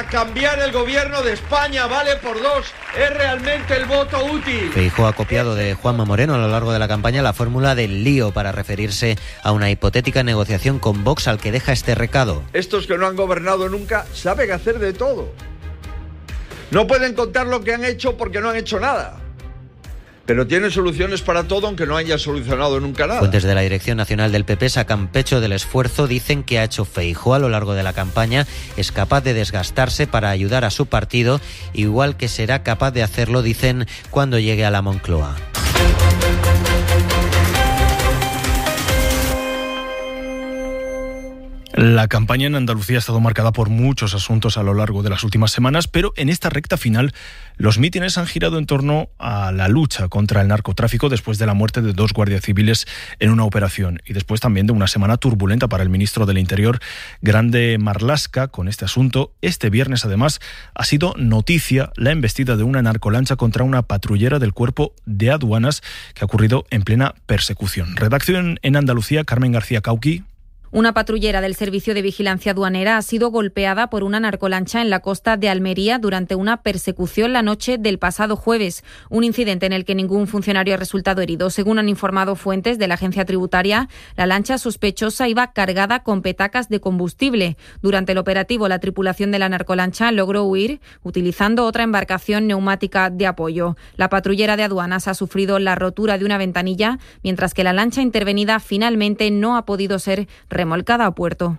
cambiar el gobierno de España, vale por 2, es realmente el voto útil. Feijóo ha copiado de Juanma Moreno a lo largo de la campaña la fórmula del lío para referirse a una hipotética negociación con Vox, al que deja este recado. Estos que no han gobernado nunca saben hacer de todo. No pueden contar lo que han hecho porque no han hecho nada. Pero tiene soluciones para todo, aunque no haya solucionado nunca nada. Fuentes de la Dirección Nacional del PP sacan pecho del esfuerzo, dicen que ha hecho Feijóo a lo largo de la campaña, es capaz de desgastarse para ayudar a su partido, igual que será capaz de hacerlo, dicen, cuando llegue a la Moncloa. La campaña en Andalucía ha estado marcada por muchos asuntos a lo largo de las últimas semanas, pero en esta recta final los mítines han girado en torno a la lucha contra el narcotráfico después de la muerte de 2 guardias civiles en una operación y después también de una semana turbulenta para el ministro del Interior, Grande Marlaska, con este asunto. Este viernes, además, ha sido noticia la embestida de una narcolancha contra una patrullera del Cuerpo de Aduanas que ha ocurrido en plena persecución. Redacción en Andalucía, Carmen García Cauqui. Una patrullera del Servicio de Vigilancia Aduanera ha sido golpeada por una narcolancha en la costa de Almería durante una persecución la noche del pasado jueves. Un incidente en el que ningún funcionario ha resultado herido. Según han informado fuentes de la agencia tributaria, la lancha sospechosa iba cargada con petacas de combustible. Durante el operativo, la tripulación de la narcolancha logró huir utilizando otra embarcación neumática de apoyo. La patrullera de aduanas ha sufrido la rotura de una ventanilla, mientras que la lancha intervenida finalmente no ha podido ser remolcada a puerto.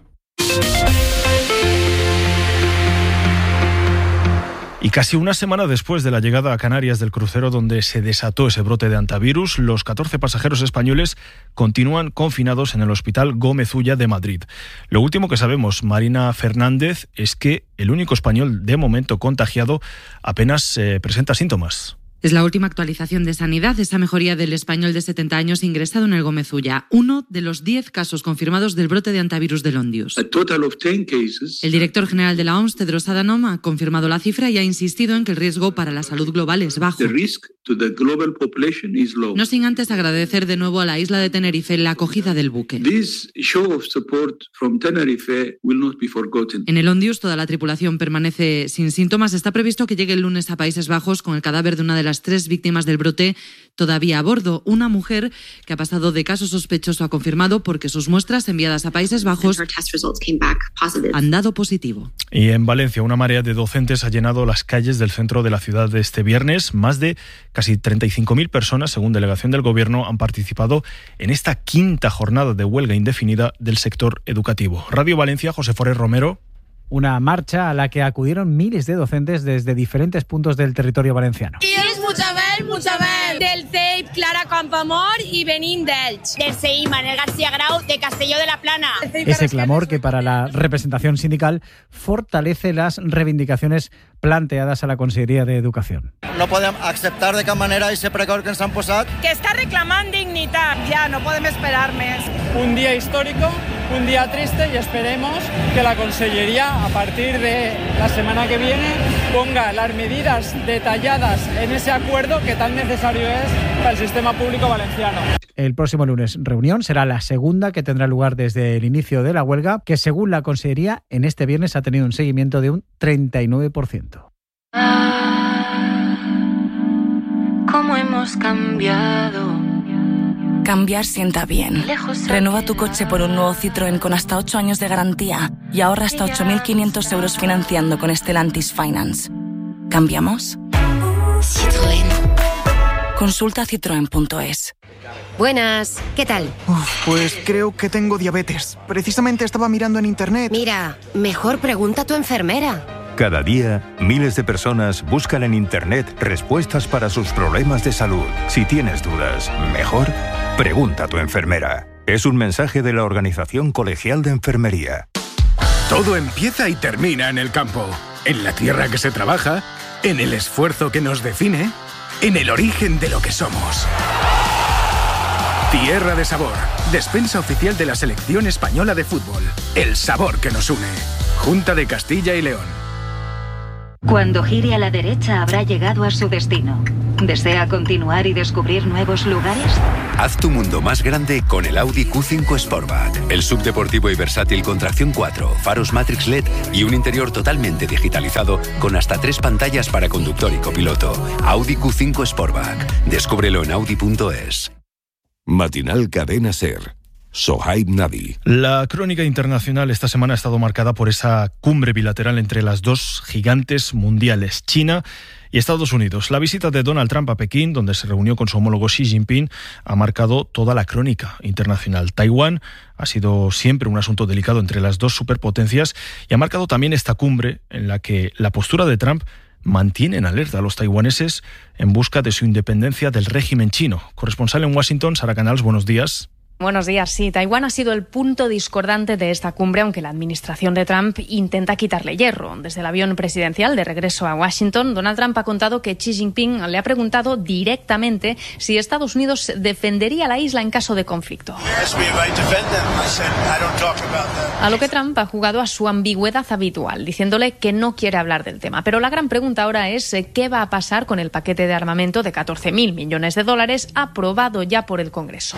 Y casi una semana después de la llegada a Canarias del crucero donde se desató ese brote de hantavirus, los 14 pasajeros españoles continúan confinados en el Hospital Gómez Ulla de Madrid. Lo último que sabemos, Marina Fernández, es que el único español de momento contagiado apenas presenta síntomas. Es la última actualización de Sanidad, esa mejoría del español de 70 años ingresado en el Gómez Ulla, uno de los 10 casos confirmados del brote de hantavirus del Ondius. El director general de la OMS, Tedros Adhanom, ha confirmado la cifra y ha insistido en que el riesgo para la salud global es bajo. No sin antes agradecer de nuevo a la isla de Tenerife la acogida del buque. En el Ondius toda la tripulación permanece sin síntomas. Está previsto que llegue el lunes a Países Bajos con el cadáver de una de las 3 víctimas del brote todavía a bordo. Una mujer que ha pasado de caso sospechoso a confirmado porque sus muestras enviadas a Países Bajos han dado positivo. Y en Valencia, una marea de docentes ha llenado las calles del centro de la ciudad de este viernes. Más de casi 35.000 personas, según delegación del Gobierno, han participado en esta 5ª jornada de huelga indefinida del sector educativo. Radio Valencia, José Forés Romero. Una marcha a la que acudieron miles de docentes desde diferentes puntos del territorio valenciano. I és Muchabel, del CEIP Clara Campoamor y Benín d'Elx. Del CEI Manel García Grau de Castelló de la Plana. Ese clamor que para la representación sindical fortalece las reivindicacions planteades a la Conselleria d'Educació. No podem acceptar de cap manera ese precord que ens han posat. Que està reclamant dignitat. Ya, no podem esperar més. Un día histórico, un día triste y esperemos que la Consellería, a partir de la semana que viene, ponga las medidas detalladas en ese acuerdo que tan necesario es para el sistema público valenciano. El próximo lunes reunión será la segunda que tendrá lugar desde el inicio de la huelga, que según la Consellería en este viernes ha tenido un seguimiento de un 39%. ¿Cómo hemos cambiado? Cambiar sienta bien. Renueva tu coche por un nuevo Citroën con hasta 8 años de garantía y ahorra hasta 8.500 euros financiando con Stellantis Finance. ¿Cambiamos? Citroën. Consulta citroen.es. Buenas, ¿qué tal? Pues creo que tengo diabetes. Precisamente estaba mirando en internet. Mira, mejor pregunta a tu enfermera. Cada día, miles de personas buscan en internet respuestas para sus problemas de salud. Si tienes dudas, mejor pregunta a tu enfermera. Es un mensaje de la Organización Colegial de Enfermería. Todo empieza y termina en el campo, en la tierra que se trabaja, en el esfuerzo que nos define, en el origen de lo que somos. Tierra de Sabor, despensa oficial de la Selección Española de Fútbol. El sabor que nos une. Junta de Castilla y León. Cuando gire a la derecha habrá llegado a su destino. ¿Desea continuar y descubrir nuevos lugares? Haz tu mundo más grande con el Audi Q5 Sportback. El subdeportivo y versátil con tracción 4, faros Matrix LED y un interior totalmente digitalizado con hasta 3 pantallas para conductor y copiloto. Audi Q5 Sportback. Descúbrelo en audi.es. Matinal Cadena SER. Sohaib Nabi. La crónica internacional esta semana ha estado marcada por esa cumbre bilateral entre las dos gigantes mundiales, China y Estados Unidos. La visita de Donald Trump a Pekín, donde se reunió con su homólogo Xi Jinping, ha marcado toda la crónica internacional. Taiwán ha sido siempre un asunto delicado entre las dos superpotencias y ha marcado también esta cumbre en la que la postura de Trump mantiene en alerta a los taiwaneses en busca de su independencia del régimen chino. Corresponsal en Washington, Sara Canals, buenos días. Buenos días. Sí, Taiwán ha sido el punto discordante de esta cumbre, aunque la administración de Trump intenta quitarle hierro. Desde el avión presidencial de regreso a Washington, Donald Trump ha contado que Xi Jinping le ha preguntado directamente si Estados Unidos defendería la isla en caso de conflicto. A lo que Trump ha jugado a su ambigüedad habitual, diciéndole que no quiere hablar del tema. Pero la gran pregunta ahora es qué va a pasar con el paquete de armamento de $14.000 millones aprobado ya por el Congreso.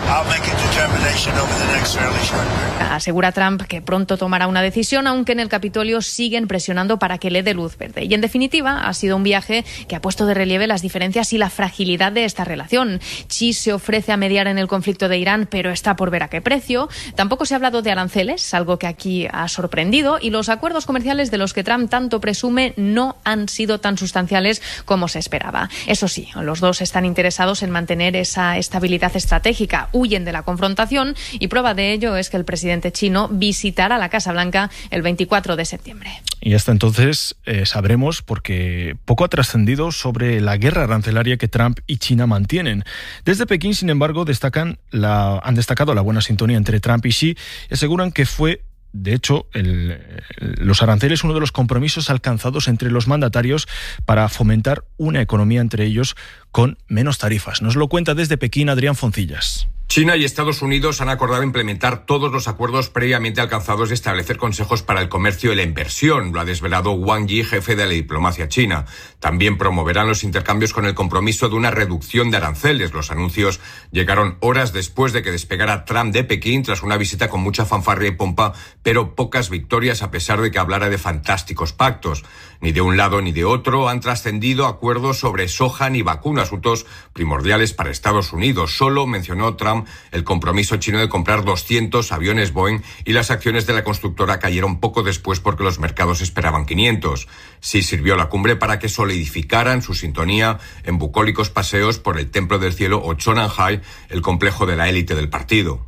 Asegura Trump que pronto tomará una decisión, aunque en el Capitolio siguen presionando para que le dé luz verde. Y en definitiva, ha sido un viaje que ha puesto de relieve las diferencias y la fragilidad de esta relación. Xi se ofrece a mediar en el conflicto de Irán, pero está por ver a qué precio. Tampoco se ha hablado de aranceles, algo que aquí ha sorprendido, y los acuerdos comerciales de los que Trump tanto presume no han sido tan sustanciales como se esperaba. Eso sí, los dos están interesados en mantener esa estabilidad estratégica, huyen de la confrontación, y prueba de ello es que el presidente chino visitará la Casa Blanca el 24 de septiembre. Y hasta entonces sabremos, porque poco ha trascendido sobre la guerra arancelaria que Trump y China mantienen. Desde Pekín, sin embargo, han destacado la buena sintonía entre Trump y Xi y aseguran que fue, de hecho, los aranceles uno de los compromisos alcanzados entre los mandatarios para fomentar una economía entre ellos con menos tarifas. Nos lo cuenta desde Pekín Adrián Foncillas. China y Estados Unidos han acordado implementar todos los acuerdos previamente alcanzados y establecer consejos para el comercio y la inversión. Lo ha desvelado Wang Yi, jefe de la diplomacia china. También promoverán los intercambios con el compromiso de una reducción de aranceles. Los anuncios llegaron horas después de que despegara Trump de Pekín tras una visita con mucha fanfarria y pompa, pero pocas victorias a pesar de que hablara de fantásticos pactos. Ni de un lado ni de otro han trascendido acuerdos sobre soja ni vacunas, asuntos primordiales para Estados Unidos. Solo mencionó Trump el compromiso chino de comprar 200 aviones Boeing y las acciones de la constructora cayeron poco después porque los mercados esperaban 500. Sí sirvió la cumbre para que solidificaran su sintonía en bucólicos paseos por el Templo del Cielo o Chonanhai, el complejo de la élite del partido.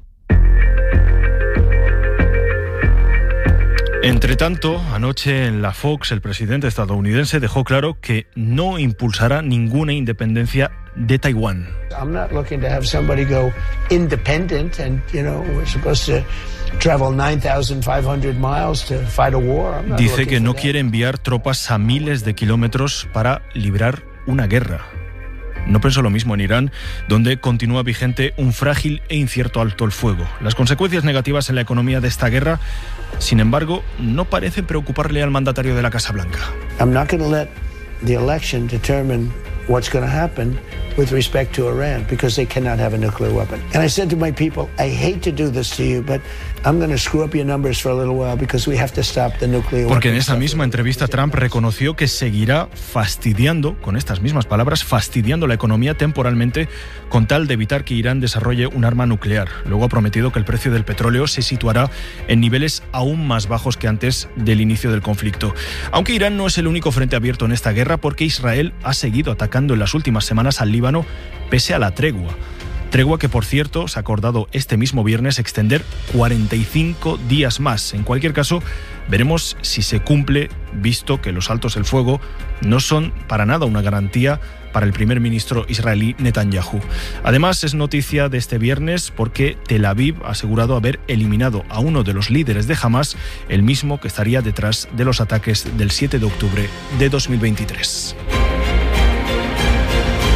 Entre tanto, anoche en la Fox, el presidente estadounidense dejó claro que no impulsará ninguna independencia de Taiwán. I'm not looking to have somebody go independent and, we're supposed to travel 9,500 miles to fight a war. Dice que no quiere enviar tropas a miles de kilómetros para librar una guerra. No pensó lo mismo en Irán, donde continúa vigente un frágil e incierto alto el fuego. Las consecuencias negativas en la economía de esta guerra, sin embargo, no parecen preocuparle al mandatario de la Casa Blanca. I'm not going to let the election determine what's going to happen with respect to Iran, because they cannot have a nuclear weapon. And I said to my people, I hate to do this to you, but I'm going to screw up your numbers for a little while because we have to stop the nuclear weapon. Porque en esa misma entrevista Trump reconoció que seguirá fastidiando, con estas mismas palabras, fastidiando la economía temporalmente con tal de evitar que Irán desarrolle un arma nuclear. Luego ha prometido que el precio del petróleo se situará en niveles aún más bajos que antes del inicio del conflicto. Aunque Irán no es el único frente abierto en esta guerra, porque Israel ha seguido atacando en las últimas semanas al Líbano pese a la tregua. Tregua que, por cierto, se ha acordado este mismo viernes extender 45 días más. En cualquier caso, veremos si se cumple, visto que los altos el fuego no son para nada una garantía para el primer ministro israelí Netanyahu. Además, es noticia de este viernes porque Tel Aviv ha asegurado haber eliminado a uno de los líderes de Hamas, el mismo que estaría detrás de los ataques del 7 de octubre de 2023.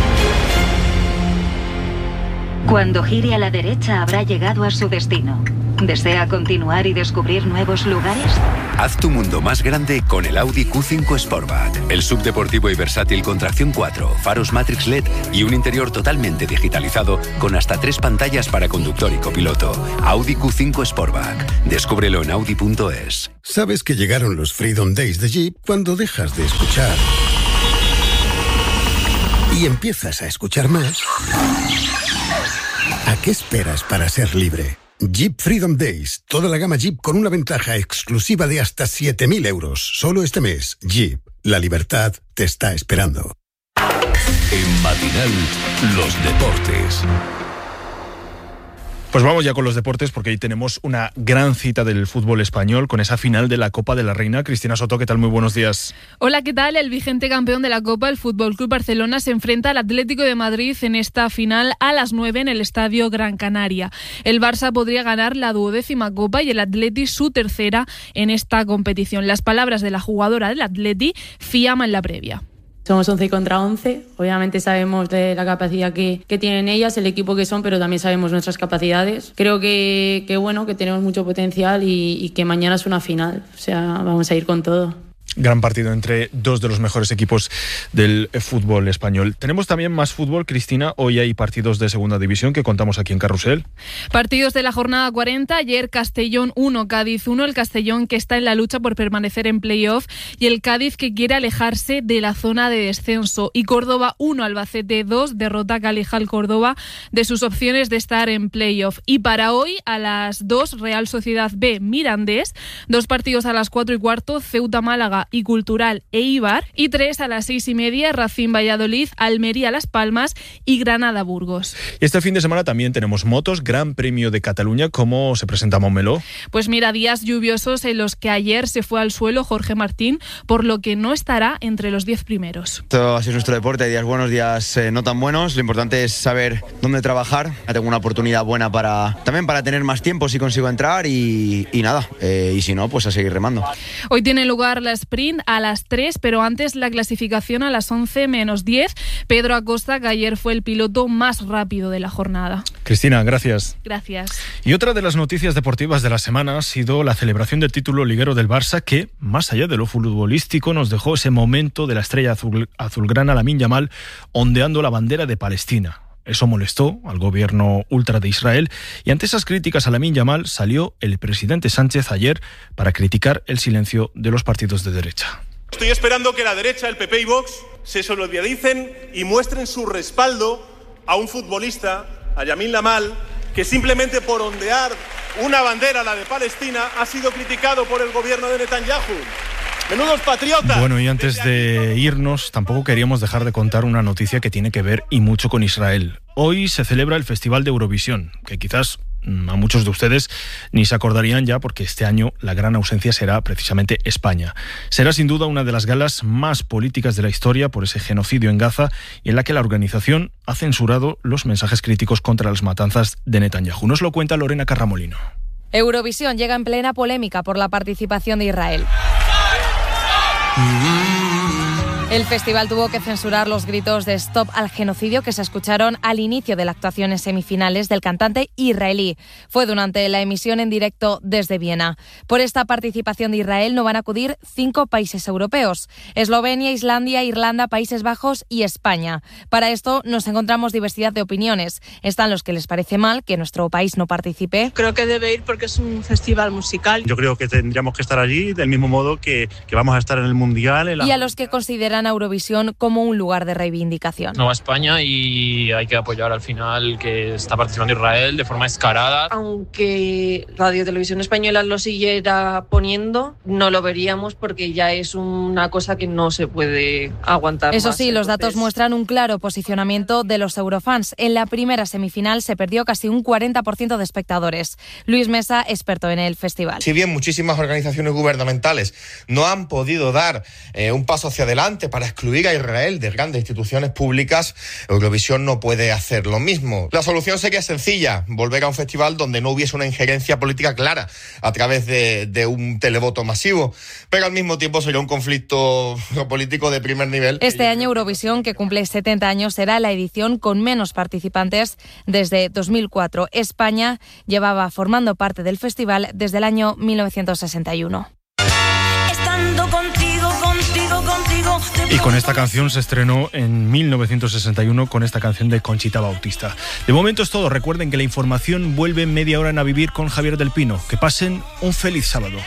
Cuando gire a la derecha habrá llegado a su destino. ¿Desea continuar y descubrir nuevos lugares? Haz tu mundo más grande con el Audi Q5 Sportback. El subdeportivo y versátil con tracción 4, faros Matrix LED y un interior totalmente digitalizado con hasta 3 pantallas para conductor y copiloto. Audi Q5 Sportback. Descúbrelo en Audi.es. Sabes que llegaron los Freedom Days de Jeep cuando dejas de escuchar y empiezas a escuchar más. ¿A qué esperas para ser libre? Jeep Freedom Days. Toda la gama Jeep con una ventaja exclusiva de hasta 7.000 euros. Solo este mes. Jeep. La libertad te está esperando. En Matinal, los deportes. Pues vamos ya con los deportes, porque hoy tenemos una gran cita del fútbol español con esa final de la Copa de la Reina. Cristina Soto, ¿qué tal? Muy buenos días. Hola, ¿qué tal? El vigente campeón de la Copa, el Fútbol Club Barcelona, se enfrenta al Atlético de Madrid en esta final a las 9 en el Estadio Gran Canaria. El Barça podría ganar la 12ª Copa y el Atleti su 3ª en esta competición. Las palabras de la jugadora del Atleti, Fiamma, en la previa. Somos 11 contra 11, obviamente sabemos de la capacidad que tienen ellas, el equipo que son, pero también sabemos nuestras capacidades. Creo que tenemos mucho potencial y que mañana es una final, o sea, vamos a ir con todo. Gran partido entre dos de los mejores equipos del fútbol español. Tenemos también más fútbol, Cristina. Hoy hay partidos de segunda división que contamos aquí en Carrusel. Partidos de la jornada 40. Ayer Castellón 1, Cádiz 1. El Castellón que está en la lucha por permanecer en playoff y el Cádiz que quiere alejarse de la zona de descenso. Y Córdoba 1, Albacete 2. Derrota que aleja al Córdoba de sus opciones de estar en playoff. Y para hoy a las 2, Real Sociedad B, Mirandés. 2 partidos a las 4:15, Ceuta Málaga y Cultural e Eibar, y 3 a las 6:30, Racing Valladolid, Almería Las Palmas y Granada Burgos. Y este fin de semana también tenemos motos, Gran Premio de Cataluña. ¿Cómo se presenta Montmeló? Pues mira, días lluviosos en los que ayer se fue al suelo Jorge Martín, por lo que no estará entre los 10 primeros. Esto ha sido nuestro deporte, hay días buenos, días no tan buenos. Lo importante es saber dónde trabajar. Ya tengo una oportunidad buena para tener más tiempo si consigo entrar y nada, y si no, pues a seguir remando. Hoy tiene lugar la sprint a las 3, pero antes la clasificación a las 11 menos 10. Pedro Acosta, que ayer fue el piloto más rápido de la jornada. Cristina, gracias. Gracias. Y otra de las noticias deportivas de la semana ha sido la celebración del título liguero del Barça, que, más allá de lo futbolístico, nos dejó ese momento de la estrella azulgrana Lamine Yamal ondeando la bandera de Palestina. Eso molestó al gobierno ultra de Israel y ante esas críticas a Lamine Yamal salió el presidente Sánchez ayer para criticar el silencio de los partidos de derecha. Estoy esperando que la derecha, el PP y Vox, se solidaricen y muestren su respaldo a un futbolista, a Lamine Yamal, que simplemente por ondear una bandera, la de Palestina, ha sido criticado por el gobierno de Netanyahu. ¡Menudos patriotas! Bueno, y antes de irnos, tampoco queríamos dejar de contar una noticia que tiene que ver y mucho con Israel. Hoy se celebra el Festival de Eurovisión, que quizás a muchos de ustedes ni se acordarían ya, porque este año la gran ausencia será precisamente España. Será sin duda una de las galas más políticas de la historia por ese genocidio en Gaza y en la que la organización ha censurado los mensajes críticos contra las matanzas de Netanyahu. Nos lo cuenta Lorena Carramolino. Eurovisión llega en plena polémica por la participación de Israel. El festival tuvo que censurar los gritos de stop al genocidio que se escucharon al inicio de la actuación en semifinales del cantante israelí. Fue durante la emisión en directo desde Viena. Por esta participación de Israel no van a acudir 5 países europeos: Eslovenia, Islandia, Irlanda, Países Bajos y España. Para esto nos encontramos diversidad de opiniones. Están los que les parece mal que nuestro país no participe. Creo que debe ir porque es un festival musical. Yo creo que tendríamos que estar allí del mismo modo que vamos a estar en el Mundial. Y a los que consideran a Eurovisión como un lugar de reivindicación. No va a España y hay que apoyar al final que está participando Israel de forma descarada. Aunque Radio Televisión Española lo siguiera poniendo, no lo veríamos porque ya es una cosa que no se puede aguantar. Eso más. sí, los datos muestran un claro posicionamiento de los eurofans. En la primera semifinal se perdió casi un 40% de espectadores. Luis Mesa, experto en el festival. Si bien muchísimas organizaciones gubernamentales no han podido dar un paso hacia adelante que para excluir a Israel de grandes instituciones públicas, Eurovisión no puede hacer lo mismo. La solución sería sencilla, volver a un festival donde no hubiese una injerencia política clara a través de un televoto masivo, pero al mismo tiempo sería un conflicto político de primer nivel. Este año Eurovisión, que cumple 70 años, será la edición con menos participantes desde 2004. España llevaba formando parte del festival desde el año 1961. Estando contigo, contigo, contigo. Y con esta canción se estrenó en 1961 con esta canción de Conchita Bautista. De momento es todo. Recuerden que la información vuelve en media hora en A Vivir con Javier del Pino. Que pasen un feliz sábado.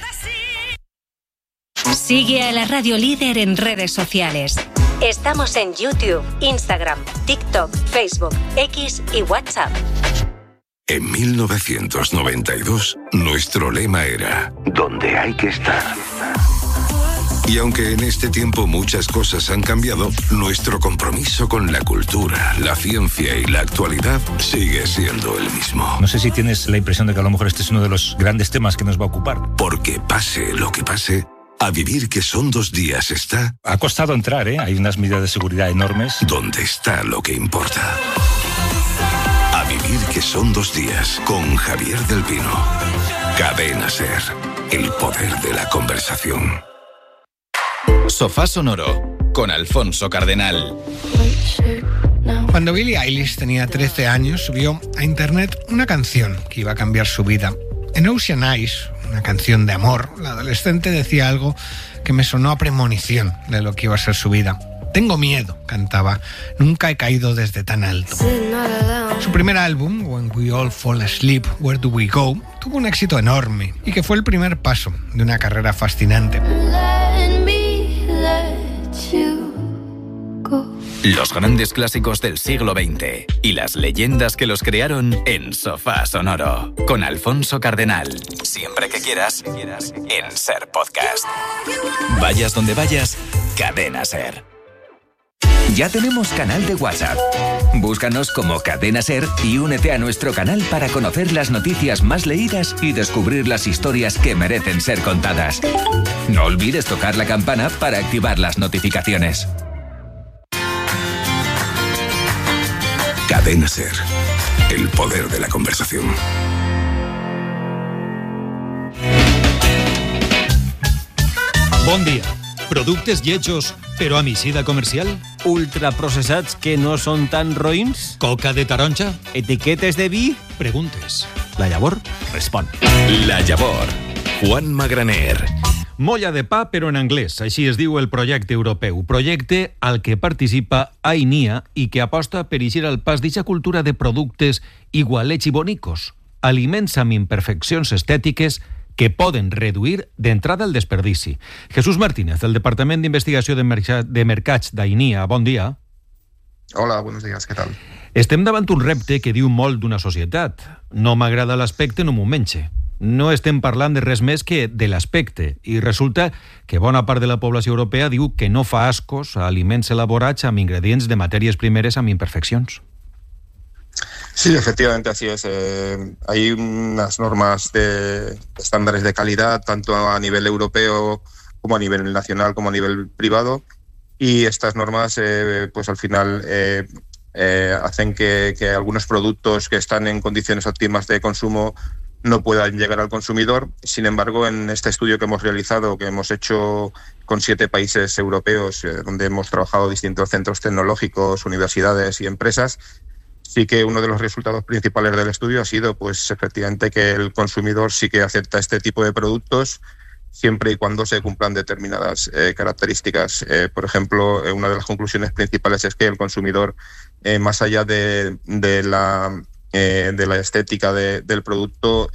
Sigue a la Radio Líder en redes sociales. Estamos en YouTube, Instagram, TikTok, Facebook, X y WhatsApp. En 1992, nuestro lema era «Donde hay que estar». Y aunque en este tiempo muchas cosas han cambiado, nuestro compromiso con la cultura, la ciencia y la actualidad sigue siendo el mismo. No sé si tienes la impresión de que a lo mejor este es uno de los grandes temas que nos va a ocupar. Porque pase lo que pase, A Vivir, que son 2 días, está... Ha costado entrar, ¿eh? Hay unas medidas de seguridad enormes. Donde está lo que importa. A Vivir, que son 2 días, con Javier del Pino. Cadena SER, el poder de la conversación. Sofá Sonoro, con Alfonso Cardenal. Cuando Billie Eilish tenía 13 años, subió a internet una canción que iba a cambiar su vida. En Ocean Eyes, una canción de amor, la adolescente decía algo que me sonó a premonición de lo que iba a ser su vida. Tengo miedo, cantaba. Nunca he caído desde tan alto. Su primer álbum, When We All Fall Asleep, Where Do We Go, tuvo un éxito enorme y que fue el primer paso de una carrera fascinante. Los grandes clásicos del siglo XX y las leyendas que los crearon en Sofá Sonoro, con Alfonso Cardenal. Siempre que quieras, en SER Podcast. Vayas donde vayas, Cadena SER. Ya tenemos canal de WhatsApp. Búscanos como Cadena SER y únete a nuestro canal para conocer las noticias más leídas y descubrir las historias que merecen ser contadas. No olvides tocar la campana para activar las notificaciones. Cadena SER, el poder de la conversación. Bon dia. Productes lletjos, però a misida comercial? Ultraprocessats que no són tan roïns? Coca de taronja? Etiquetes de vi? Preguntes. La Llavor respon. La Llavor. Juan Magraner. Molla de pa, però en anglès. Així es diu el projecte europeu. Projecte al que participa AINIA i que aposta per eixir al pas d'eixa cultura de productes igualets i bonicos, aliments amb imperfeccions estètiques que poden reduir d'entrada el desperdici. Jesús Martínez, del Departament d'Investigació de Mercats d'AINIA. Bon dia. Hola, buenos días, què tal? Estem davant un repte que diu molt d'una societat. No m'agrada l'aspecte, no m'ho menxe. No estem parlant de res més que de l'aspecte, i resulta que bona part de la població europea diu que no fa ascos a aliments elaborats amb ingredients de matèries primeres amb imperfeccions. Sí, efectivamente, así es. Hay unas normas de estándares de calidad, tanto a nivel europeo como a nivel nacional, como a nivel privado, y estas normas, pues al final hacen que algunos productos que están en condiciones óptimas de consumo no puedan llegar al consumidor. Sin embargo, en este estudio que hemos realizado, que hemos hecho con 7 países europeos, donde hemos trabajado distintos centros tecnológicos, universidades y empresas, sí que uno de los resultados principales del estudio ha sido, pues efectivamente, que el consumidor sí que acepta este tipo de productos siempre y cuando se cumplan determinadas características. Por ejemplo, una de las conclusiones principales es que el consumidor, más allá de la estética del producto,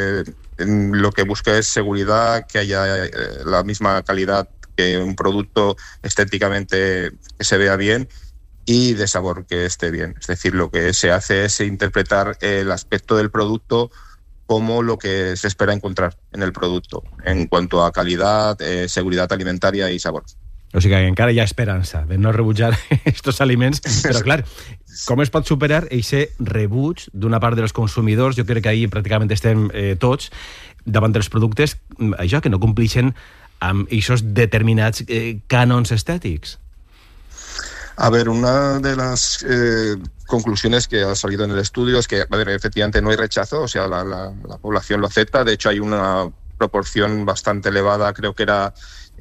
lo que busca es seguridad, que haya la misma calidad que un producto estéticamente que se vea bien, y de sabor que esté bien. Es decir, lo que se hace es interpretar el aspecto del producto como lo que se espera encontrar en el producto, en cuanto a calidad, seguridad alimentaria i sabor. O sigui que encara hi ha esperança de no rebutjar estos aliments, però clar, com es pot superar aquest rebuig d'una part dels consumidors? Jo crec que ahir pràcticament estem tots davant dels productes, això, que no complixen amb aquests determinats cànons estètics? A ver, una de las conclusiones que ha salido en el estudio es que, a ver, efectivamente no hay rechazo, o sea, la población lo acepta. De hecho, hay una proporción bastante elevada, creo que era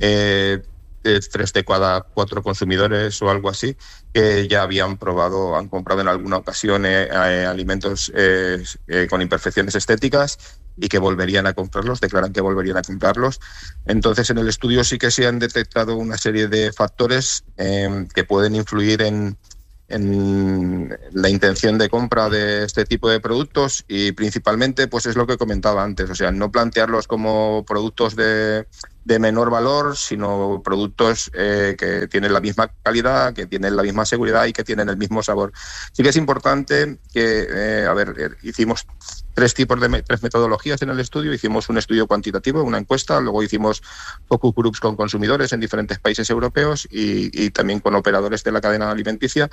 3 de cada 4 consumidores o algo así, que ya han comprado en alguna ocasión alimentos con imperfecciones estéticas y que volverían a comprarlos, declaran que volverían a comprarlos. Entonces, en el estudio sí que se han detectado una serie de factores que pueden influir en la intención de compra de este tipo de productos, y principalmente pues es lo que comentaba antes, o sea, no plantearlos como productos de menor valor, sino productos que tienen la misma calidad, que tienen la misma seguridad y que tienen el mismo sabor. Sí que es importante que, hicimos 3 metodologías en el estudio. Hicimos un estudio cuantitativo, una encuesta, luego hicimos focus groups con consumidores en diferentes países europeos y también con operadores de la cadena alimenticia.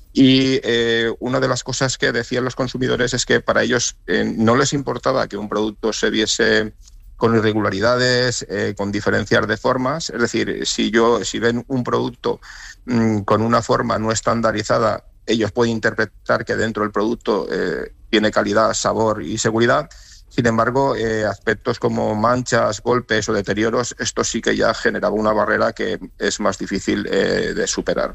Y una de las cosas que decían los consumidores es que para ellos no les importaba que un producto se viese con irregularidades, con diferencias de formas. Es decir, si ven un producto con una forma no estandarizada, ellos pueden interpretar que dentro del producto tiene calidad, sabor y seguridad. Sin embargo, aspectos como manchas, golpes o deterioros, esto sí que ya generaba una barrera que és más difícil de superar.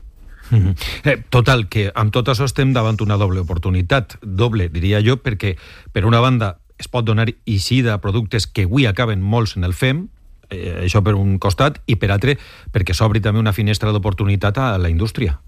Total, que amb tot això estem davant una doble oportunitat. Doble, diria jo, perquè per una banda es pot donar eixida a productes que avui acaben molts en el FEM, això per un costat, i per altre perquè s'obri també una finestra d'oportunitat a la indústria.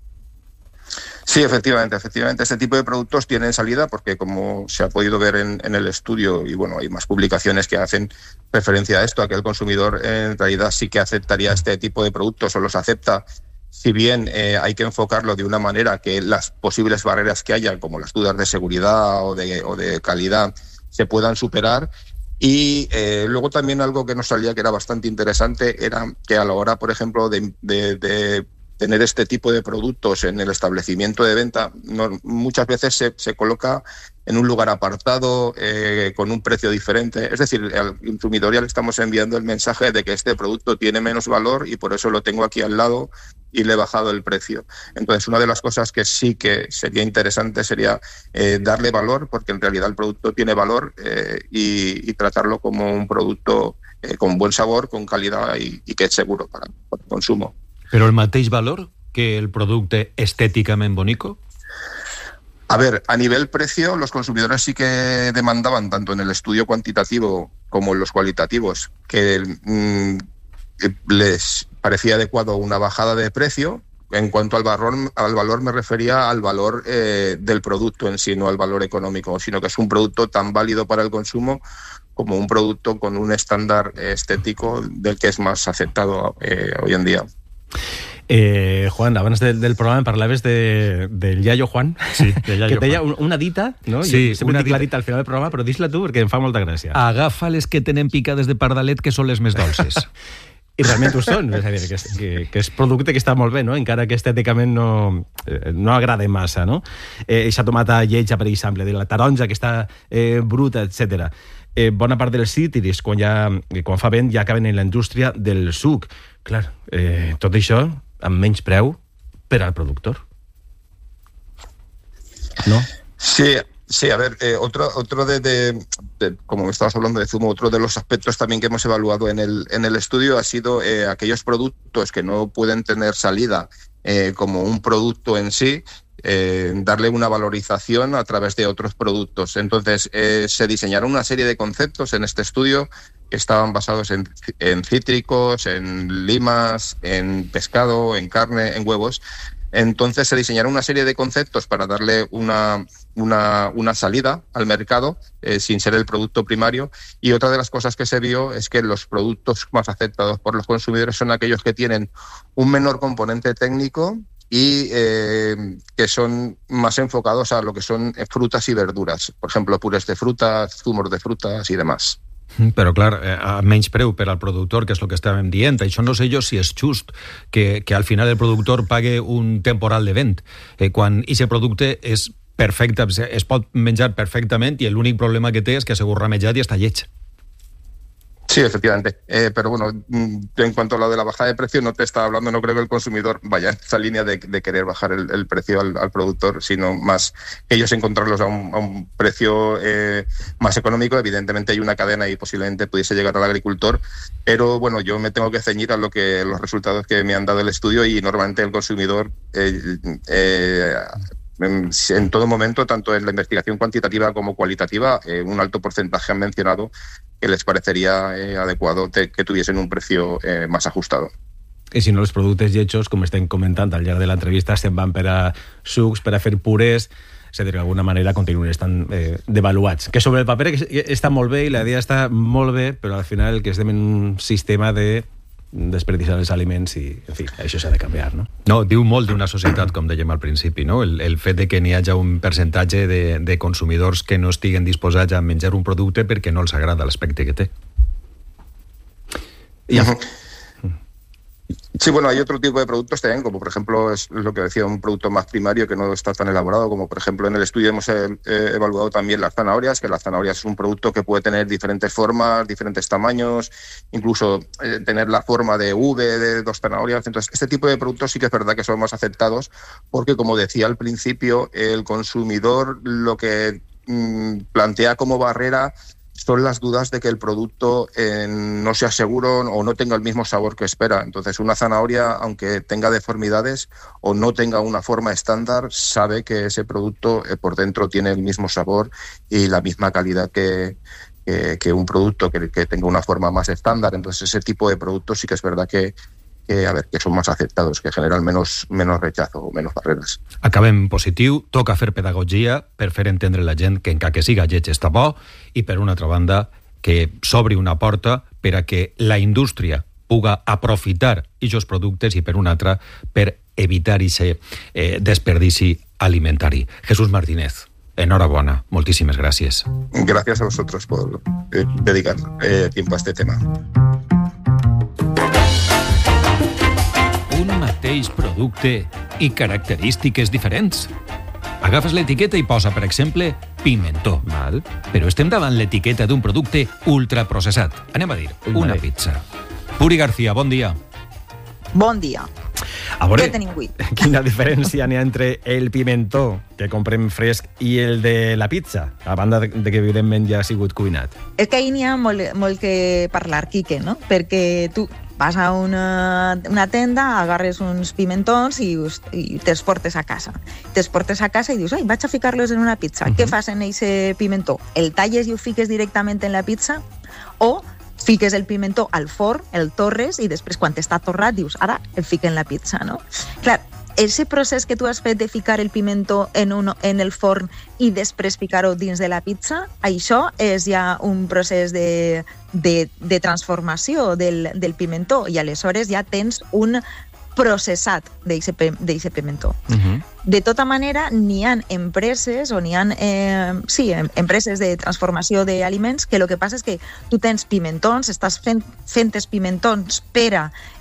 Sí, efectivamente. Este tipo de productos tienen salida porque, como se ha podido ver en el estudio, y bueno, hay más publicaciones que hacen referencia a esto, a que el consumidor en realidad sí que aceptaría este tipo de productos o los acepta, si bien hay que enfocarlo de una manera que las posibles barreras que haya, como las dudas de seguridad o de calidad, se puedan superar. Y luego también algo que nos salía que era bastante interesante era que a la hora, por ejemplo, de tener este tipo de productos en el establecimiento de venta, muchas veces se coloca en un lugar apartado, con un precio diferente. Es decir, al consumidor ya le estamos enviando el mensaje de que este producto tiene menos valor y por eso lo tengo aquí al lado y le he bajado el precio. Entonces, una de las cosas que sí que sería interesante sería darle valor, porque en realidad el producto tiene valor, y tratarlo como un producto con buen sabor, con calidad y que es seguro para el consumo. Però el mateix valor que el producte estéticamente bonico? A ver, a nivel precio, los consumidores sí que demandaban, tanto en el estudio cuantitativo como en los cualitativos, que les parecía adecuado una bajada de precio. En cuanto al valor me refería al valor del producto en sí, no al valor económico, sino que es un producto tan válido para el consumo como un producto con un estándar estético del que es más aceptado hoy en día. Juan, abans del programa parlaves del iaio Juan, sí, del iaio que deia una dita, no? Sí, una dic la dita al final del programa, però dis-la tu perquè em fa molta gràcia. Agafa les que tenen picades de pardalet, que són les més dolces. I realment ho són, és a dir, que és producte que està molt bé, no? Encara que estèticament no agrada massa, no? Eixa tomata lletja, per exemple, de la taronja que està bruta, etc. Bona part dels cítrics, quan fa vent, ja acaben en la indústria del suc. Clar, tot això amb menys preu per al productor. ¿No? Sí, a ver, otro como estabas hablando de zumo, otro de los aspectos también que hemos evaluado en el estudio ha sido aquellos productos que no pueden tener salida como un producto en sí, darle una valorización a través de otros productos. Entonces, se diseñaron una serie de conceptos en este estudio que estaban basados en cítricos, en limas, en pescado, en carne, en huevos. Entonces se diseñaron una serie de conceptos para darle una salida al mercado sin ser el producto primario, y otra de las cosas que se vio es que los productos más aceptados por los consumidores son aquellos que tienen un menor componente técnico y que son más enfocados a lo que son frutas y verduras, por ejemplo, purés de frutas, zumos de frutas y demás. Però, clar, a menys preu per al productor, que és el que estàvem dient. Això no sé jo si és just que al final el productor pague un temporal de vent, quan aquest producte és perfecte, es pot menjar perfectament i l'únic problema que té és que s'ha ramejat i està lleig. Sí, efectivamente. Pero bueno, en cuanto a lo de la bajada de precio, no te estaba hablando, no creo que el consumidor vaya en esa línea de querer bajar el precio al productor, sino más ellos encontrarlos a un precio más económico. Evidentemente hay una cadena y posiblemente pudiese llegar al agricultor, pero bueno, yo me tengo que ceñir a los resultados que me han dado el estudio, y normalmente el consumidor en todo momento, tanto en la investigación cuantitativa como cualitativa, un alto porcentaje han mencionado que les parecería adecuado que tuviesen un precio más ajustado. I si no, els productes lletjos, com estem comentant al llarg de l'entrevista, se'n van per a sucs, per a fer purés, és a dir, d'alguna manera continuen estant devaluats. Que sobre el paper està molt bé i la idea està molt bé, però al final que estem en un sistema de desperdiciar els aliments i, en fi, això s'ha de canviar, no? No, diu molt d'una societat, com dèiem al principi, no? El fet de que n'hi hagi un percentatge de consumidors que no estiguen disposats a menjar un producte perquè no els agrada l'aspecte que té. Sí, bueno, hay otro tipo de productos también, como por ejemplo es lo que decía, un producto más primario que no está tan elaborado, como por ejemplo en el estudio hemos evaluado también las zanahorias, que las zanahorias es un producto que puede tener diferentes formas, diferentes tamaños, incluso tener la forma de V de 2 zanahorias. Entonces, este tipo de productos sí que es verdad que son más aceptados, porque como decía al principio, el consumidor lo que plantea como barrera son las dudas de que el producto no sea seguro o no tenga el mismo sabor que espera. Entonces, una zanahoria, aunque tenga deformidades o no tenga una forma estándar, sabe que ese producto por dentro tiene el mismo sabor y la misma calidad que un producto que tenga una forma más estándar. Entonces, ese tipo de productos sí que es verdad que son más aceptados, que generan menos rechazo o menos barreres. Acabem positiu, toca fer pedagogia per fer entendre la gent que encara que siga lleig està bo, i per una altra banda que s'obri una porta per a que la indústria puga aprofitar aquests productes, i per una altra per evitar aquest desperdici alimentari. Jesús Martínez, enhorabona, moltíssimes gràcies. Gracias a vosotros por dedicar tiempo a este tema. Un mateix producte i característiques diferents. Agafes l'etiqueta i posa, per exemple, pimentó. Val. Però estem davant l'etiqueta d'un producte ultraprocessat. Anem a dir, una pizza. Puri García, bon dia. Bon dia. A veure, què tenim avui? Quina diferència n'hi ha entre el pimentó que comprem fresc i el de la pizza, a banda de que evidentment ja ha sigut cuinat? És que ahir n'hi ha molt que parlar, Quique, no? Perquè tu vas a una tenda, agarres uns pimentons i te'ls portes a casa. Te'ls portes a casa i dius, vaig a ficar-los en una pizza. Què fas en aquest pimentó? El talles i ho fiques directament en la pizza? O fiques el pimentó al forn, el torres, i després, quan està torrat, dius, ara el fico en la pizza, no? Clar, ese procés que tu has fet de ficar el pimentó en el forn i després ficar-ho dins de la pizza, això és ja un procés de transformació del pimentó, i aleshores ja tens un processat d'aquest pimentó. De tota manera, n'hi ha empreses o n'hi ha empreses de transformació d'aliments que el que passa és que tu tens pimentons, estàs fent els pimentons per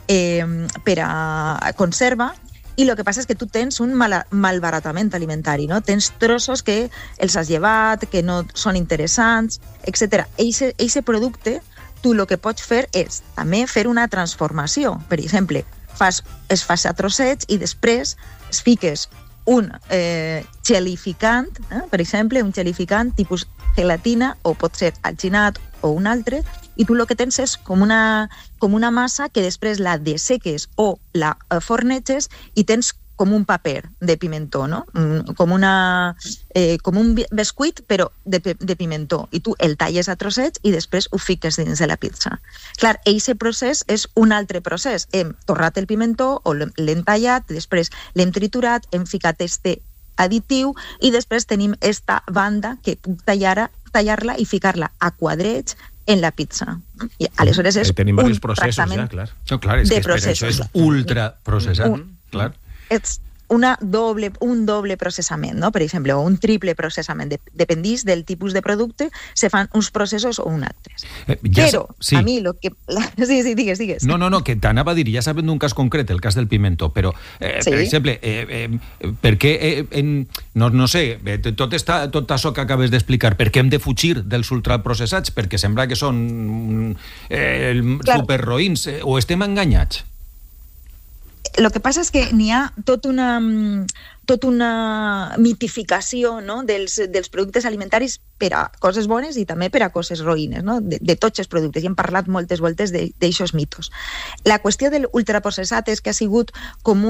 a conserva, i el que passa és que tu tens un malbaratament alimentari, no? Tens trossos que els has llevat, que no són interessants, etc. Eixe producte, tu el que pots fer és també fer una transformació. Per exemple, es fa a trossets i després es fiques un gelificant, per exemple, un gelificant tipus gelatina, o pot ser alginat o un altre, i tu el que tens és com una massa que després la desseques o la forneges i tens com un paper de pimentó, no? Com un bescuit, però de pimentó. I tu el talles a trossets i després ho fiques dins de la pizza. Clar, aquest procés és un altre procés. Hem torrat el pimentó, o l'hem tallat, després l'hem triturat, hem ficat este additiu, i després tenim esta banda que puc tallar-la i ficar-la a quadrets en la pizza. I aleshores és tenim un diversos processos, tractament ja, clar. No, clar, és que per això és ultraprocessat, clar. un doble processament, no? Per exemple, o un triple processament. Dependís del tipus de producte, se fan uns processos o uns altres. Però, a mi, lo que... Sí, digues. No, que t'anava a dir, ja sabem d'un cas concret, el cas del pimento, però, per exemple, per què, no sé, tot això que acabes d'explicar, per què hem de fugir dels ultraprocessats? Perquè sembla que són superroïns, o estem enganyats? El que passa és que n'hi ha tota una mitificació, no? dels productes alimentaris per a coses bones i també per a coses roïnes, no? de tots els productes. I hem parlat moltes voltes d'aixòs mitos. La qüestió de l'ultraprocessat és que ha sigut com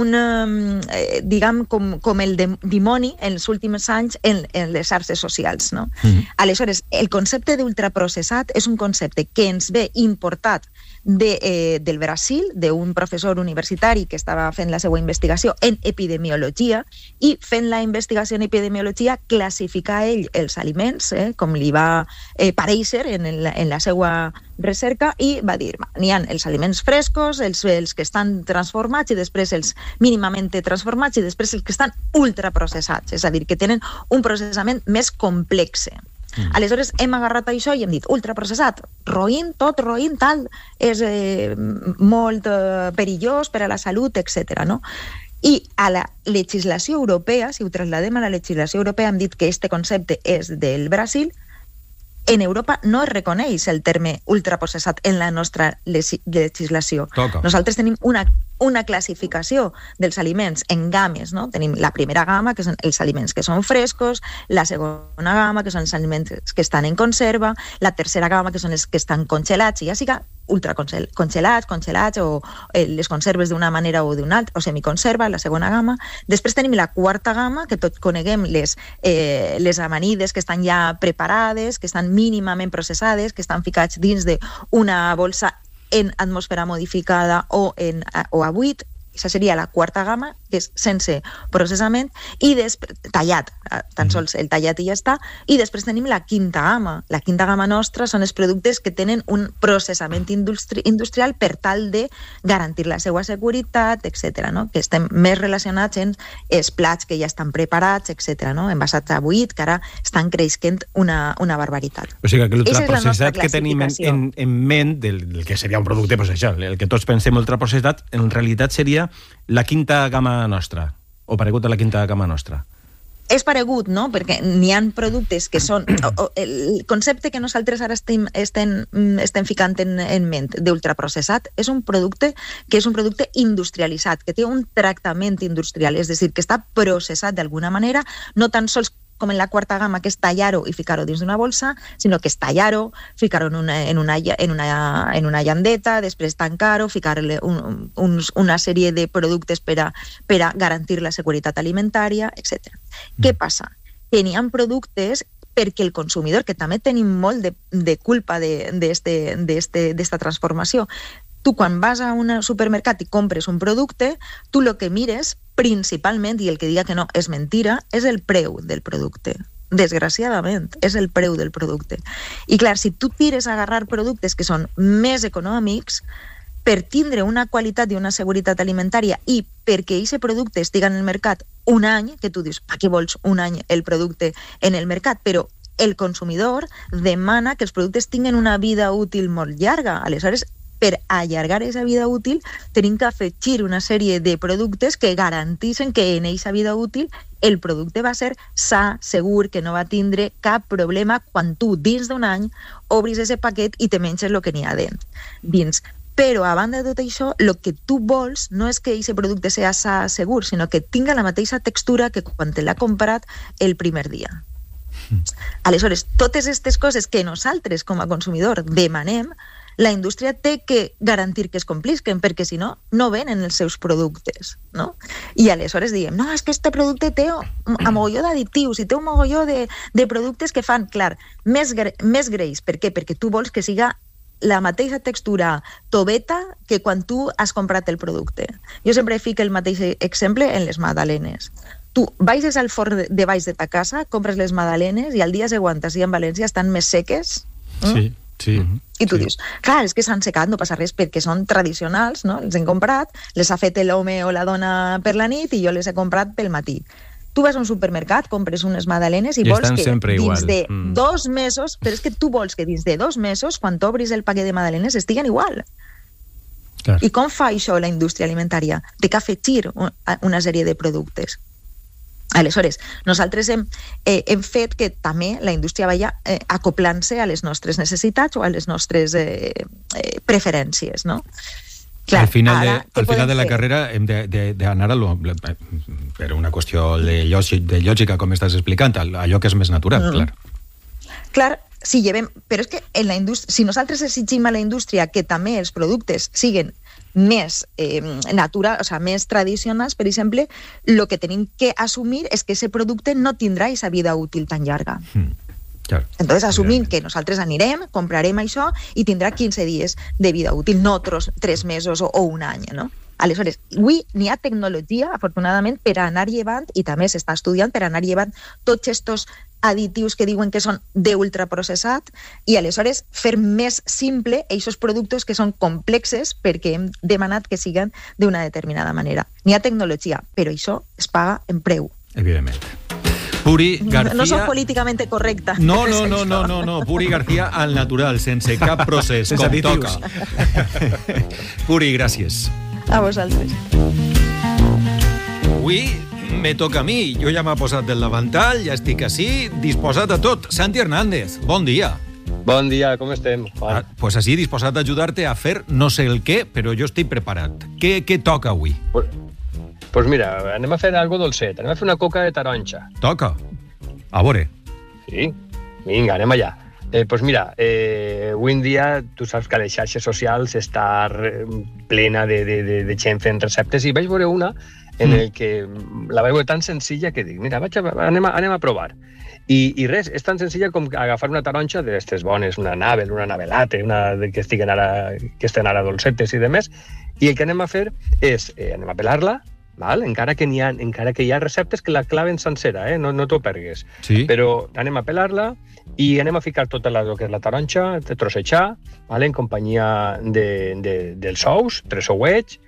com el dimoni en els últims anys en les xarxes socials. No? Aleshores, el concepte d'ultraprocessat és un concepte que ens ve importat del Brasil, d'un professor universitari que estava fent la seva investigació en epidemiologia, i fent la investigació en epidemiologia classificar ell els aliments, com li va parèixer en la seva recerca, i va dir, n'hi ha els aliments frescos, els que estan transformats, i després els mínimament transformats, i després els que estan ultraprocessats, és a dir, que tenen un processament més complex. Aleshores hem agarrat això i hem dit ultraprocessat, roïn, tot roïn, tal, és molt perillós per a la salut, etc. No? I a la legislació europea, si ho trasladem a la legislació europea, hem dit que aquest concepte és del Brasil. En Europa no es reconeix el terme ultraprocessat en la nostra legislació. Nosaltres tenim una classificació dels aliments en games, no? Tenim la primera gamma, que són els aliments que són frescos, la segona gamma, que són els aliments que estan en conserva, la tercera gamma, que són els que estan congelats, i ja siga congelats, o les conserves d'una manera o d'una altra, o semiconserva, la segona gamma. Després tenim la quarta gamma, que tots coneguem les amanides que estan ja preparades, que estan mínimament processades, que estan ficats dins d'una bolsa en atmosfera modificada o a buit. Això seria la quarta gamma, que és sense processament, i tallat, tan sols el tallat i ja està. I després tenim la quinta gamma. La quinta gamma nostra són els productes que tenen un processament industrial per tal de garantir la seva seguretat, etc. No? Que estem més relacionats amb els plats que ja estan preparats, etc. No? Envasats a buit, que ara estan creixent una barbaritat. O sigui que l'ultraprocessat que tenim en ment del que seria un producte, doncs això, el que tots pensem ultraprocessat, en realitat seria la quinta gamma nostra, o paregut a la quinta gamma nostra. És paregut, no? Perquè n'hi ha productes que són... El concepte que nosaltres ara estem ficant en ment d'ultraprocessat és un producte que és un producte industrialitzat, que té un tractament industrial, és a dir, que està processat d'alguna manera, no tan sols com en la quarta gamma, que és tallar-ho i ficar-ho dins d'una bolsa, sinó que és tallar-ho, ficar-ho en una llandeta, després tancar-ho, ficar-li una sèrie de productes per a garantir la seguretat alimentària, etc. Què passa? Que n'hi ha productes perquè el consumidor, que també tenim molt de culpa d'esta transformació, tu quan vas a un supermercat i compres un producte, tu el que mires principalment, i el que diga que no és mentira, és el preu del producte. Desgraciadament, és el preu del producte. I clar, si tu tires a agarrar productes que són més econòmics, per tindre una qualitat i una seguretat alimentària i perquè aquest producte estiga en el mercat un any, que tu dius, per què vols un any el producte en el mercat? Però el consumidor demana que els productes tinguin una vida útil molt llarga. Aleshores, per allargar aquesta vida útil, tenim que afegir una sèrie de productes que garantissin que en aquesta vida útil el producte va ser sa, segur, que no va tindre cap problema quan tu, dins d'un any, obris aquest paquet i te menges el que n'hi ha dins. Però, a banda de tot això, el que tu vols no és que aquest producte sigui sa, segur, sinó que tinga la mateixa textura que quan te l'ha comprat el primer dia. Aleshores, totes aquestes coses que nosaltres, com a consumidor, demanem, la indústria té que garantir que es complisquen, perquè si no, no venen els seus productes, no? I aleshores diem, no, és que este producte té un mogolló d'additius i té un mogolló de productes que fan, clar, més greix. Per què? Perquè tu vols que siga la mateixa textura toveta que quan tu has comprat el producte. Jo sempre fico el mateix exemple en les magdalenes. Tu baixes al forn de baix de ta casa, compres les magdalenes i al dia següent, si en València estan més seques, sí. Sí. I tu dius, clar, és que s'han secat, no passa res, perquè són tradicionals, no? Els hem comprat, les ha fet l'home o la dona per la nit i jo les he comprat pel matí. Tu vas a un supermercat, compres unes magdalenes i vols que dins de 2 mesos, però és que tu vols que dins de 2 mesos, quan t'obris el paquet de magdalenes, estiguen igual. Clar. I com fa això la indústria alimentària? Té que afegir una sèrie de productes. Aleshores, nosaltres hem fet que també la indústria vaya acoplant-se a les nostres necessitats o a les nostres preferències, no? Clar, al final de la carrera hem d'anar per una qüestió de lògica, com estàs explicant, allò que és més natural, clar. Clar, sí, però és que si nosaltres exigim a la indústria que també els productes siguin més naturals, o sigui, més tradicionals, per exemple, el que tenim que assumir és que aquest producte no tindrà aquesta vida útil tan llarga. Claro. Entonces assumim que nosaltres anirem, comprarem això i tindrà 15 dies de vida útil, no 3 mesos o un any, no? Aleshores, avui n'hi ha tecnologia, afortunadament, per anar llevant, i també s'està estudiant per anar llevant tots aquests additius que diuen que són d'ultraprocessat, i aleshores fer més simple aquests productes que són complexes perquè hem demanat que siguin d'una determinada manera. N'hi ha tecnologia, però això es paga en preu. Evidentment. Puri García... No soc políticament correcta. No. Puri García al natural, sense cap procés, com toca. Puri, gràcies. A vosaltres. Avui me toca a mi. Jo ja m'ha posat del davantal, ja estic així, disposat a tot. Santi Hernández, bon dia. Bon dia, com estem, Juan? Pues així, disposat a ajudar-te a fer no sé el què, però jo estic preparat. Què toca avui? Pues mira, anem a fer algo dolcet. Anem a fer una coca de taronja. Toca. A veure. Sí? Vinga, anem allà. Pues mira, avui en dia tu saps que a les xarxes socials està plena de gent fent receptes i vaig veure una en el que la vaig veure tan senzilla que dic, mira, anem a provar. I res, és tan senzilla com agafar una taronja d'aquestes bones, una navel, una navelate, que estiguen ara dolcetes i demés, i el que anem a fer és, anem a pelar-la, val? Encara que hi ha receptes que la claven sencera, no t'ho pergues. Sí. Però anem a pelar-la i anem a ficar tota el que és la taronja, trossejar, en companyia dels ous, 3 ouets,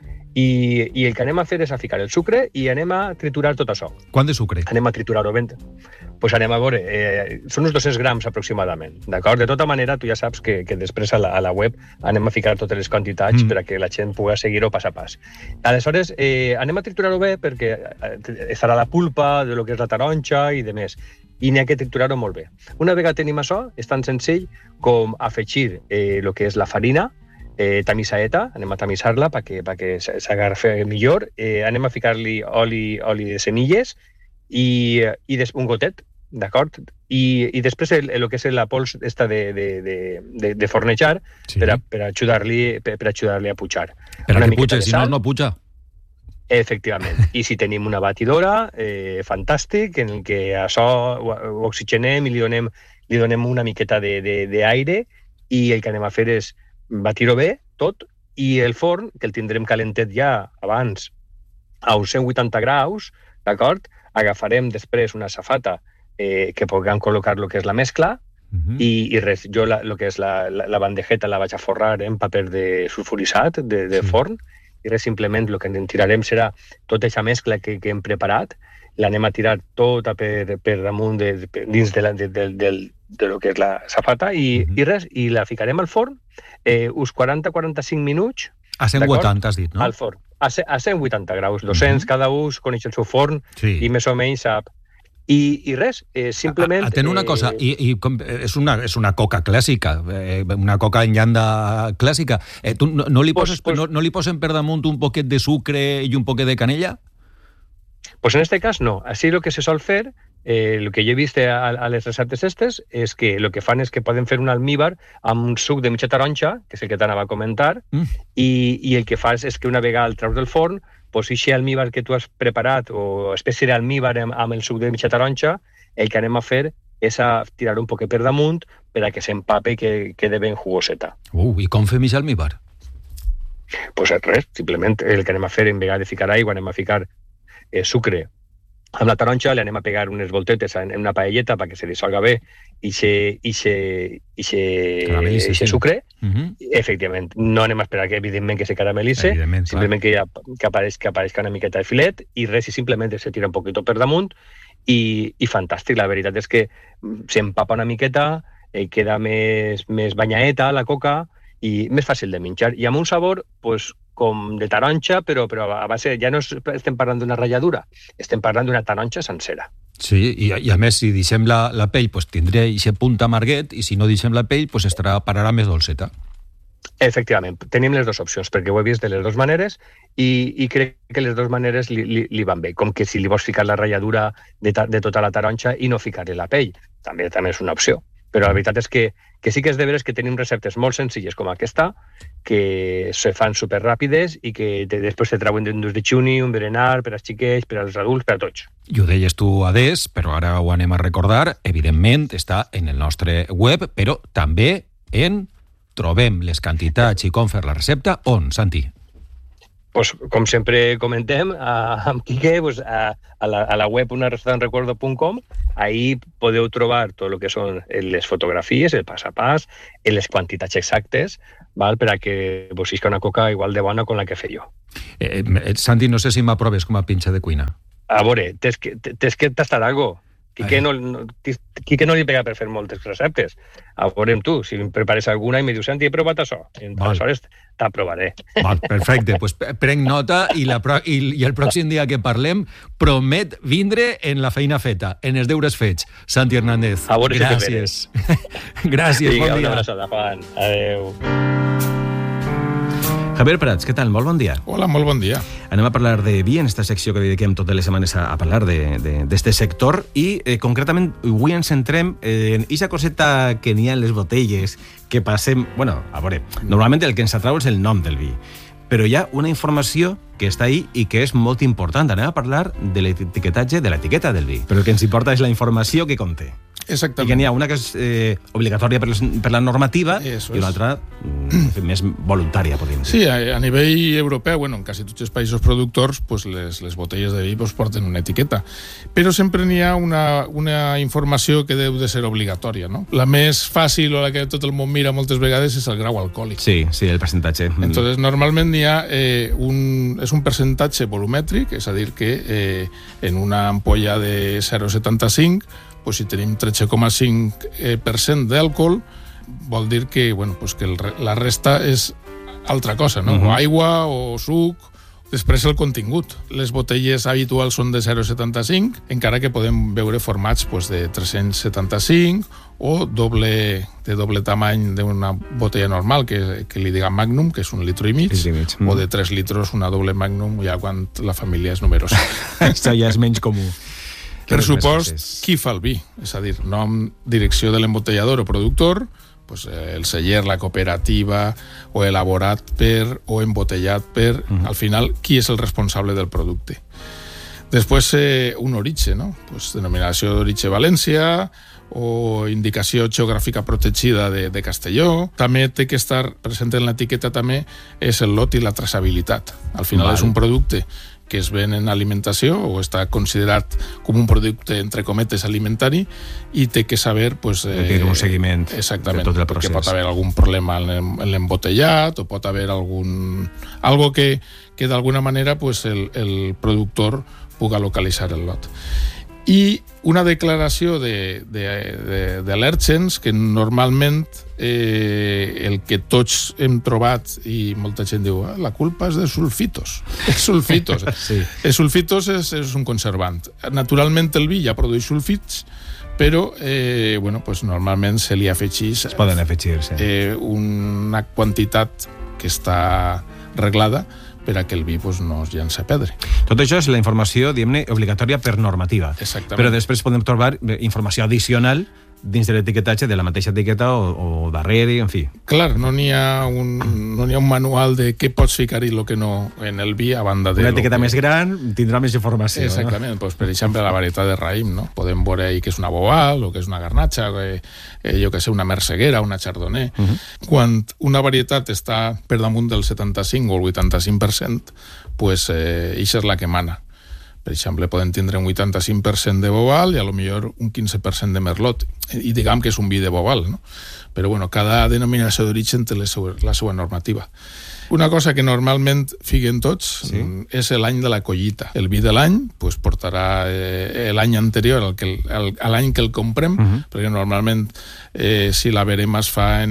i el que anem a fer és a ficar el sucre i anem a triturar tot això. Quant de sucre? Anem a triturar-ho ben. Pues anem a veure, són uns 200 grams aproximadament, d'acord? De tota manera, tu ja saps que després a la web anem a ficar totes les quantitats per a que la gent pugui seguir-ho pas a pas. Aleshores, anem a triturar-ho bé perquè estarà la pulpa de lo que és la taronja i demés, i n'hi ha que triturar-ho molt bé. Una vegada tenim això, és tan senzill com afegir el que és la farina, tamisaeta, anem a tamisar-la perquè s'agafi millor, anem a ficar-li oli de semilles i un gotet, d'acord? I després el que és la pols esta de fornejar per ajudar-li a pujar. Per a que puja, si no puja. Efectivament. I si tenim una batidora, fantàstic, en què això ho oxigenem i li donem una miqueta d'aire i el que anem a fer és batir-ho bé, tot, i el forn, que el tindrem calentet ja abans a uns 180 graus, d'acord? Agafarem després una safata que puguem col·locar el que és la mescla i res, jo el que és la bandejeta la vaig a forrar en paper de sulfuritzat de forn i res, simplement el que en tirarem serà tota aquesta mescla que hem preparat, l'anem a tirar tota per damunt dins de lo que és la safata i res, i la ficarem al forn uns 40-45 minuts. A 180 has dit, no? Al forn. A 180 graus, 200 cada un, coneix el seu forn i més o menys sap. I res, simplement... Atén una cosa, és una coca clàssica, una coca en llanda clàssica. Tu no li posen per damunt un poquet de sucre i un poquet de canella? Pues en este cas no. Així el que se sol fer, el que jo he vist a les receptes estes, és que el que fan és que poden fer un almíbar amb un suc de mitja taronja, que és el que t'anava a comentar, i el que fas és que una vegada el treus del forn, pues aquest almíbar que tu has preparat, o espècie d'almíbar amb el suc de mitja taronja, el que anem a fer és a tirar un poquet per damunt per a que s'empape i que quede ben jugoseta. I com fem aquest almíbar? Pues res, simplement el que anem a fer, en vegada de ficar aigua, anem a ficar sucre amb la taronja li anem a pegar unes voltetes en una paelleta perquè se dissolga bé i se sucre. Efectivament, no anem a esperar que, evidentment, que se caramelice, simplement que apareixca una miqueta de filet i res, i simplement se tira un poquito per damunt i fantàstic. La veritat és que s'empapa una miqueta, queda més banyaeta la coca i més fàcil de menjar. I amb un sabor, pues, com de taronja, però a base, ja no estem parlant d'una ratlladura, estem parlant d'una taronja sencera. Sí, i a més, si deixem la pell, pues, tindrà aquest punt amarguet, i si no deixem la pell, pues, pararà més dolceta. Efectivament, tenim les dues opcions, perquè ho he vist de les dues maneres i crec que les dues maneres li van bé, com que si li vols ficar la ratlladura de tota la taronja i no ficar-li la pell, també és una opció. Però la veritat és que sí que és de veres que tenim receptes molt senzilles com aquesta, que se fan superràpides i que després se trauen d'un dejuni, un berenar, per als xiquets, per als adults, per a tots. I ho deies tu, Adés, però ara ho anem a recordar. Evidentment, està en el nostre web, però també trobem les quantitats i com fer la recepta. On, Santi? Pues, com sempre comentem amb Quique, pues, a la web unarestaurantrecuerdo.com, ahí podeu trobar tot el que són les fotografies, el pas a pas, les quantitats exactes, val, per a que vos isca una coca igual de bona com la que fe jo. Santi, no sé si m'aproves com a pinxa de cuina. A veure, tens que tastar algo. Quique no li pega per fer moltes receptes. A veurem tu, si em prepares alguna i me dius, Santi, he provat això. Aleshores t'aprovaré. Perfecte, doncs prenc nota i el pròxim dia que parlem promet vindre en la feina feta, en els deures fets. Santi Hernández, gràcies. Gràcies, bon dia. Una abraçada, Juan. Adéu. Javier Prats, què tal? Molt bon dia. Hola, molt bon dia. Anem a parlar de vi en esta secció que dediquem totes les setmanes a parlar d'este sector i concretament avui ens centrem en aquesta coseta que n'hi ha en les botelles que passem... Bueno, a veure, normalment el que ens atrau és el nom del vi, però hi ha una informació que està ahí i que és molt important. Anem a parlar de l'etiquetatge, de l'etiqueta del vi, però el que ens importa és la informació que conté. Exactament. I que n'hi ha una que és obligatòria per la normativa i una altra més voluntària, podríem dir. Sí, a nivell europeu, en quasi tots els països productors, pues les botelles de vi porten una etiqueta. Però sempre n'hi ha una informació que deu de ser obligatòria, no? La més fàcil o la que tot el món mira moltes vegades és el grau alcohòlic. Sí, el percentatge. Entonces, normalment n'hi ha és un percentatge volumètric, és a dir, que en una ampolla de 0,75, pues si tenim 13,5% d'alcohol, vol dir que, que la resta és altra cosa, no? O aigua o suc, després el contingut. Les botelles habituals són de 0,75, encara que podem veure formats de 375 o de doble tamany d'una botella normal, que li diguem Magnum, que és 1,5 litres, o de 3 litres, una doble Magnum, ja quan la família és numerosa. Això ja és menys comú. Per supost, qui fa el vi? És a dir, nom, direcció de l'embotellador o productor, el celler, la cooperativa, o elaborat per, o embotellat per, al final, qui és el responsable del producte. Després, un origen, no? Denominació d'origen València, o indicació geogràfica protegida de Castelló. També té que estar present en l'etiqueta també és el lot i la traçabilitat. Al final és un producte que es ven en alimentació o està considerat com un producte, entre cometes, alimentari, i té que saber... un seguiment exactament, de tot el procés. Perquè pot haver algun problema en l'embotellat o pot haver algo que d'alguna manera el productor puga localitzar el lot. I una declaració d'al·lèrgens que normalment el que tots hem trobat i molta gent diu la culpa és de sulfitos. Els sulfitos. Sí. Els sulfitos és un conservant. Naturalment el vi ja produeix sulfits, però normalment se li afegeix una quantitat que està reglada per a que el vi no es llenci a perdre. Tot això és la informació, diguem-ne, obligatòria per normativa. Exactament. Però després podem trobar informació addicional dins de l'etiquetatge de la mateixa etiqueta o darrere, en fi. Clar, no n'hi ha un manual de què pots ficar i el que no en el vi a banda de... Una etiqueta més gran tindrà més informació. Exactament, no? Per exemple, la varietat de raïm, no? Podem veure ahí que és una boal o que és una garnatxa, jo que sé, una merceguera, una chardonnay. Quan una varietat està per damunt del 75 o el 85%, això és la que mana. Per exemple, poden tindre un 85% de Boval i a lo millor un 15% de Merlot. I diguem que és un vi de Boval, no? Però bueno, cada denominació d'origen té la seva normativa. Una cosa que normalment figuen tots és l'any de la collita. El vi de l'any pues, portarà l'any anterior a l'any que el comprem, perquè normalment si la verema es fa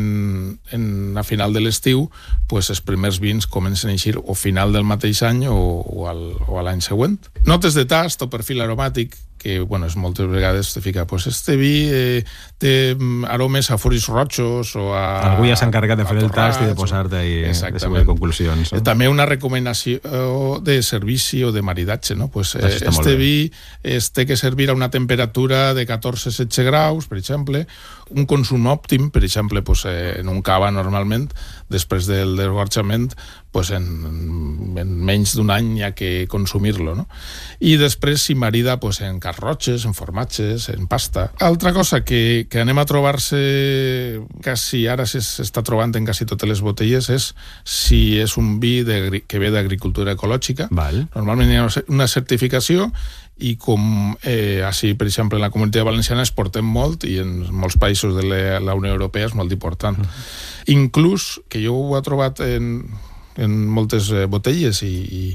a final de l'estiu, pues, els primers vins comencen a eixir o final del mateix any o a l'any següent. Notes de tast o perfil aromàtic, que bueno, moltes vegades te fica, pues este vi té aromes a furis rojos o a... Algú ja s'ha encarregat de fer el tast i de posar-te ahí les seves conclusions. No? També una recomanació de servici o de maridatge, no? Pues, este vi té que servir a una temperatura de 14-16 graus, per exemple, un consum òptim, per exemple, pues, en un cava normalment, després del desgorjament, pues, en menys d'un any hi ha que consumir-lo, no? I després s'hi marida pues, en carrotxes, en formatges, en pasta. Altra cosa que anem a trobar-se quasi ara s'està trobant en quasi totes les botelles és si és un vi que ve d'agricultura ecològica. Normalment hi ha una certificació i com així, per exemple, en la Comunitat Valenciana exportem molt i en molts països de la Unió Europea és molt important. Inclús, que jo ho he trobat en moltes botelles i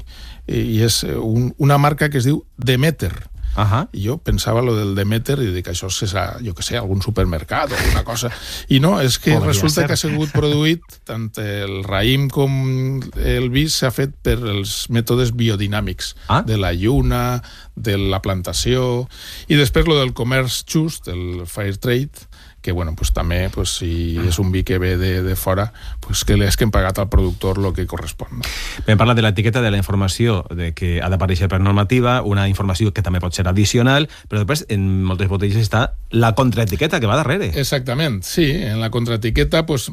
és una marca que es diu Demeter. I jo pensava lo del Demeter i dic, això és, jo què sé, algun supermercat o alguna cosa. I no, és que resulta que ha sigut produït tant el raïm com el vi s'ha fet per els mètodes biodinàmics de la lluna, de la plantació i després lo del comerç just, el fair trade, que bueno, pues, també pues, si és un vi que ve de fora, pues, que és que hem pagat al productor el que correspon. No? Hem parlat de l'etiqueta, de la informació de que ha d'aparèixer per normativa, una informació que també pot ser addicional, però després en moltes botelles està la contraetiqueta que va darrere. Exactament, sí. En la contraetiqueta pues,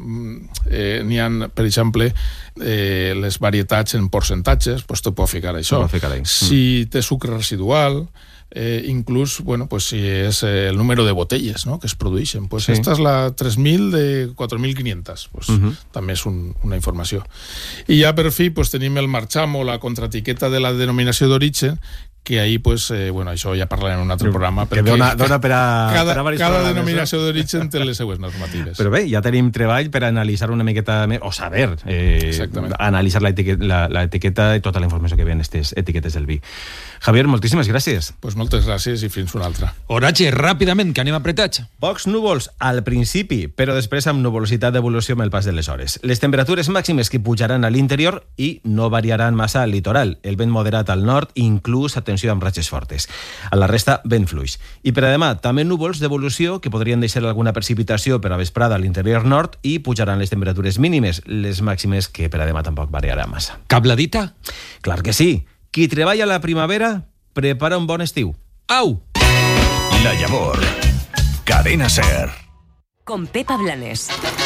n'hi ha, per exemple, les varietats en percentatges, pues, tu pots ficar això. Si té sucre residual, inclús, bueno, pues si és el número de botelles, ¿no?, que es produeixen. Pues esta és la 3.000 de 4.500. Pues també és una informació. I ja per fi pues, tenim el marxamo, la contraetiqueta de la denominació d'origen, que ahí, pues, bueno, això ja parlarem en un altre programa. Que dona per a cada denominació d'origen té les seues normatives. Però bé, ja tenim treball per analitzar una miqueta més, o saber, analitzar l'etiqueta i tota la informació que ve en aquestes etiquetes del vi. Javier, moltíssimes gràcies. Pues moltes gràcies i fins una altra. Horatge, ràpidament, que anem apretats. Pocs núvols al principi, però després amb nuvolositat d'evolució amb el pas de les hores. Les temperatures màximes que pujaran a l'interior i no variaran massa al litoral. El vent moderat al nord, inclús atenció amb ratxes fortes. A la resta, vent fluix. I per a demà, també núvols d'evolució que podrien deixar alguna precipitació per a vesprada a l'interior nord i pujaran les temperatures mínimes, les màximes que per a demà tampoc variaran massa. Cabladita? Clar que sí. Qui treballa a la primavera prepara un bon estiu. Au! La Llavor. Cadena Ser. Con Pepa Blanes.